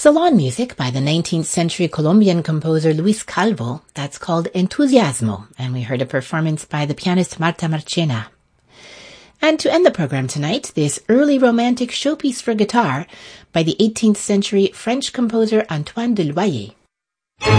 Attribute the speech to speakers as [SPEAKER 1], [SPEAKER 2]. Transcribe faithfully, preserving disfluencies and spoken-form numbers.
[SPEAKER 1] Salon music by the nineteenth century Colombian composer Luis Calvo, that's called Entusiasmo, and we heard a performance by the pianist Marta Marchena. And to end the program tonight, this early romantic showpiece for guitar by the eighteenth century French composer Antoine de Loyer.